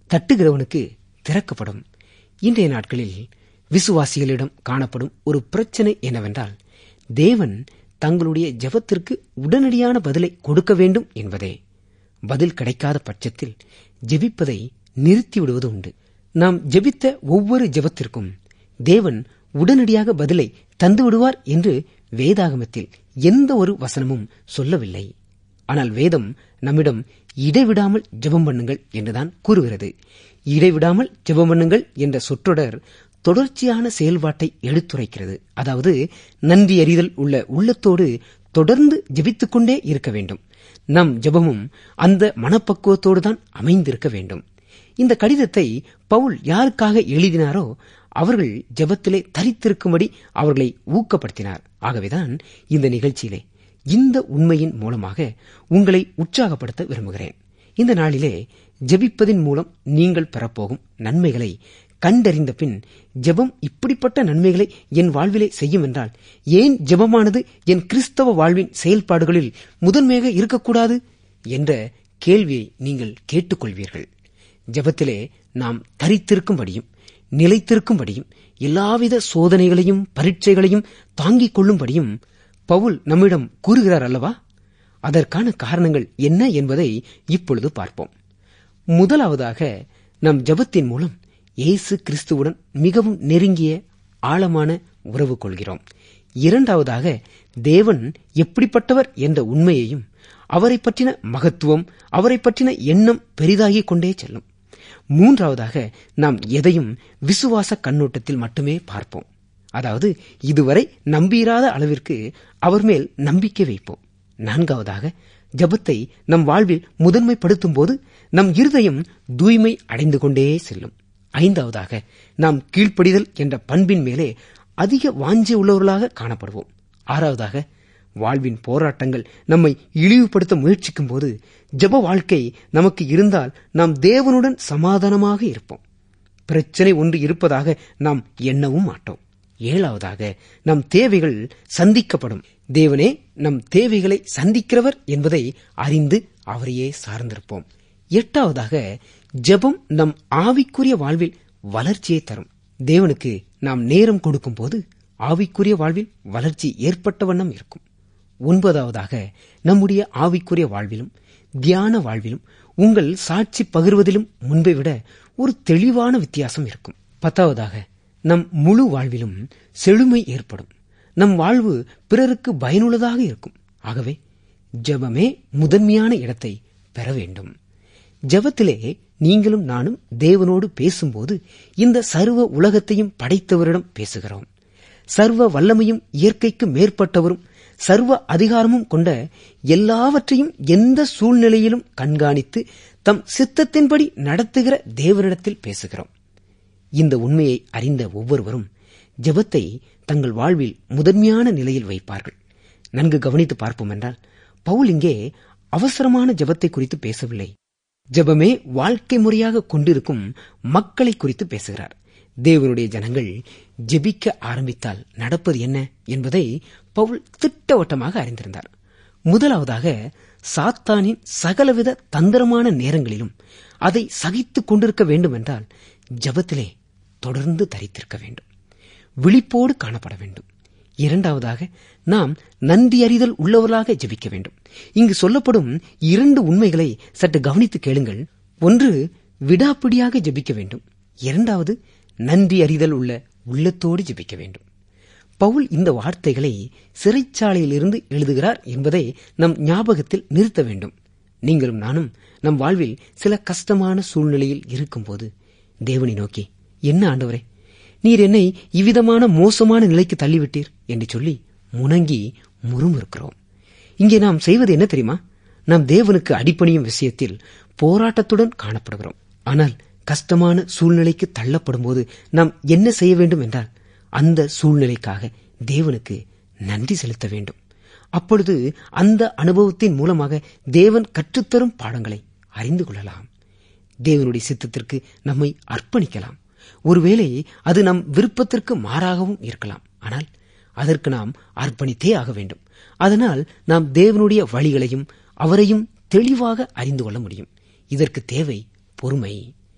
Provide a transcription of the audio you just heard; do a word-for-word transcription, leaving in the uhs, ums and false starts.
தட்டுகிறவனுக்கு திறக்கப்படும். இன்றைய நாட்களில் விசுவாசிகளிடம் காணப்படும் ஒரு பிரச்சனை என்னவென்றால், தேவன் தங்களுடைய ஜெபத்திற்கு உடனடியான பதிலை கொடுக்க வேண்டும் என்பதே. பதில் கிடைக்காத பட்சத்தில் ஜெபிப்பதை நிறுத்திவிடுவது உண்டு. நாம் ஜெபித்த ஒவ்வொரு ஜெபத்திற்கும் தேவன் உடனடியாக பதிலை தந்துவிடுவார் என்று வேதாகமத்தில் எந்த ஒரு வசனமும் சொல்லவில்லை. ஆனால் வேதம் நம்மிடம் இடைவிடாமல் ஜெபம் பண்ணுங்கள் என்றுதான் கூறுகிறது. இடைவிடாமல் ஜெபம் பண்ணுங்கள் என்ற சொற்றொடர் தொடர்ச்சியான செயல்பாட்டை எடுத்துரைக்கிறது. அதாவது நன்றி அறிதல் உள்ள உள்ளத்தோடு தொடர்ந்து ஜெபித்துக் கொண்டே இருக்க வேண்டும். நம் ஜெபமும் அந்த மனப்பக்குவத்தோடு தான் அமைந்திருக்க வேண்டும். இந்த கடிதத்தை பவுல் யாருக்காக எழுதினாரோ அவர்கள் ஜெபத்திலே தரித்திருக்கும்படி அவர்களை ஊக்கப்படுத்தினார். ஆகவேதான் இந்த நிகழ்ச்சியிலே இந்த உண்மையின் மூலமாக உங்களை உற்சாகப்படுத்த விரும்புகிறேன். இந்த நாளிலே ஜெபிப்பதின் மூலம் நீங்கள் பெறப்போகும் நன்மைகளை கண்டறிந்த பின், ஜெபம் இப்படிப்பட்ட நன்மைகளை என் வாழ்விலே செய்யும் என்றால் ஏன் ஜெபமானது என் கிறிஸ்தவ வாழ்வின் செயல்பாடுகளில் முதன்மையாக இருக்கக்கூடாது என்ற கேள்வியை நீங்கள் கேட்டுக்கொள்வீர்கள். ஜெபத்திலே நாம் தரித்திருக்கும்படியும் நிலைத்திருக்கும்படியும் எல்லாவித சோதனைகளையும் பரீட்சைகளையும் தாங்கிக் கொள்ளும்படியும் பவுல் நம்மிடம் கூறுகிறார் அல்லவா? அதற்கான காரணங்கள் என்ன என்பதை இப்பொழுது பார்ப்போம். முதலாவதாக, நம் ஜெபத்தின் மூலம் இயேசு கிறிஸ்துவுடன் மிகவும் நெருங்கிய ஆழமான உறவு கொள்கிறோம். இரண்டாவதாக, தேவன் எப்படிப்பட்டவர் என்ற உண்மையையும் அவரை பற்றின மகத்துவம், அவரை பற்றின எண்ணம் பெரிதாகிக் கொண்டே செல்லும். மூன்றாவதாக, நாம் எதையும் விசுவாச கண்ணோட்டத்தில் மட்டுமே பார்ப்போம். அதாவது இதுவரை நம்பிராத அளவிற்கு அவர் மேல் நம்பிக்கை வைப்போம். நான்காவதாக, ஜெபத்தை நம் வாழ்வில் முதன்மைப்படுத்தும் போது நம் இருதயம் தூய்மை அடைந்து கொண்டே செல்லும். ஐந்தாவதாக, நாம் கீழ்ப்படிதல் என்ற பண்பின் மேலே அதிக வாஞ்சை உள்ளவர்களாக காணப்படுவோம். ஆறாவதாக, வாழ்வின் போராட்டங்கள் நம்மை இழிவுபடுத்த முயற்சிக்கும் போது ஜெப வாழ்க்கை நமக்கு இருந்தால் நாம் தேவனுடன் சமாதானமாக இருப்போம். பிரச்சனை ஒன்று இருப்பதாக நாம் எண்ணவும் மாட்டோம். ஏழாவதாக, நம் தேவைகள் சந்திக்கப்படும். தேவனே நம் தேவைகளை சந்திக்கிறவர் என்பதை அறிந்து அவரையே சார்ந்திருப்போம். எட்டாவதாக, ஜெபம் நம் ஆவிக்குரிய வாழ்வில் வளர்ச்சியை தரும். தேவனுக்கு நாம் நேரம் கொடுக்கும் போது ஆவிக்குரிய வாழ்வில் வளர்ச்சி ஏற்பட்ட வண்ணம் இருக்கும். ஒன்பதாவதாக, நம்முடைய ஆவிக்குரிய வாழ்விலும் தியான வாழ்விலும் உங்கள் சாட்சி பகிர்வதிலும் முன்பை விட ஒரு தெளிவான வித்தியாசம் இருக்கும். பத்தாவதாக, நம் முழு வாழ்விலும் செழுமை ஏற்படும். நம் வாழ்வு பிறருக்கு பயனுள்ளதாக இருக்கும். ஆகவே ஜெபமே முதன்மையான இடத்தை பெற வேண்டும். ஜெபத்திலே நீங்களும் நானும் தேவனோடு பேசும்போது இந்த சர்வ உலகத்தையும் படைத்தவரிடம் பேசுகிறோம். சர்வ வல்லமையும் இயற்கைக்கு மேற்பட்டவரும் சர்வ அதிகாரமும் கொண்ட எல்லாவற்றையும் எந்த சூழ்நிலையிலும் கண்காணித்து தம் சித்தத்தின்படி நடத்துகிற தேவனிடத்தில் பேசுகிறோம். இந்த உண்மையை அறிந்த ஒவ்வொருவரும் ஜெபத்தை தங்கள் வாழ்வில் முதன்மையான நிலையில் வைப்பார்கள். நன்கு கவனித்து பார்ப்போம் என்றால், பவுல் இங்கே அவசரமான ஜெபத்தை குறித்து பேசவில்லை. ஜெபமே வாழ்க்கை முறையாக கொண்டிருக்கும் மக்களை குறித்து பேசுகிறார். தேவனுடைய ஜனங்கள் ஜெபிக்க ஆரம்பித்தால் நடப்பது என்ன என்பதை பவுல் திட்டவட்டமாக அறிந்திருந்தார். முதலாவதாக, சாத்தானின் சகலவித தந்திரமான நேரங்களிலும் அதை சகித்துக் கொண்டிருக்க வேண்டும் என்றால் ஜெபத்திலே தொடர்ந்து தரித்திருக்க வேண்டும், விழிப்போடு காணப்பட வேண்டும். இரண்டாவதாக, நாம் நன்றி அறிதல் உள்ளவர்களாக ஜெபிக்க வேண்டும். இங்கு சொல்லப்படும் இரண்டு உண்மைகளை சற்று கவனித்து கேளுங்கள். ஒன்று, விடாப்பிடியாக ஜெபிக்க வேண்டும். இரண்டாவது, நன்றி அறிதல் உள்ள உள்ளத்தோடு ஜெபிக்க வேண்டும். பவுல் இந்த வார்த்தைகளை சிறைச்சாலையிலிருந்து எழுதுகிறார் என்பதை நம் ஞாபகத்தில் நிறுத்த வேண்டும். நீங்களும் நானும் நம் வாழ்வில் சில கஷ்டமான சூழ்நிலையில் இருக்கும்போது தேவனை நோக்கி, என்ன ஆண்டவரே, நீர் என்னை இவ்விதமான மோசமான நிலைக்கு தள்ளிவிட்டீர் என்று சொல்லி முணங்கி முறுமுறுக்கிறோம். இங்கே நாம் செய்வது என்ன தெரியுமா? நாம் தேவனுக்கு அடிபணியும் விஷயத்தில் போராட்டத்துடன் காணப்படுகிறோம். ஆனால் கஷ்டமான சூழ்நிலைக்கு தள்ளப்படும் போது நாம் என்ன செய்ய வேண்டும் என்றால், அந்த சூழ்நிலைக்காக தேவனுக்கு நன்றி செலுத்த வேண்டும். அப்பொழுது அந்த அனுபவத்தின் மூலமாக தேவன் கற்றுத்தரும் பாடங்களை அறிந்து கொள்ளலாம். தேவனுடைய சித்தத்திற்கு நம்மை அர்ப்பணிக்கலாம். ஒருவேளை அது நம் விருப்பத்திற்கு மாறாகவும் இருக்கலாம். ஆனால் அதற்கு நாம் அர்ப்பணித்தே ஆக வேண்டும். அதனால் நாம் தேவனுடைய வழிகளையும் அவரையும் தெளிவாக அறிந்து கொள்ள முடியும். இதற்கு தேவை பொறுமை.